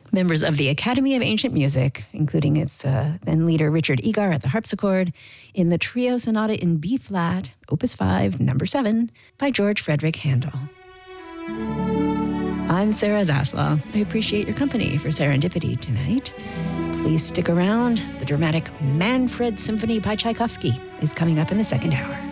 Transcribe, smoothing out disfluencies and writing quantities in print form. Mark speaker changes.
Speaker 1: members of the Academy of Ancient Music, including its then leader Richard Egar at the harpsichord, in the Trio Sonata in B-flat, Opus 5, number 7, by George Frederick Handel. I'm Sarah Zaslaw. I appreciate your company for Serendipity tonight. Please stick around. The dramatic Manfred Symphony by Tchaikovsky is coming up in the second hour.